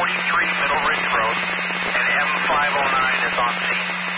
43 Middle Ridge Road, and M509 is on scene.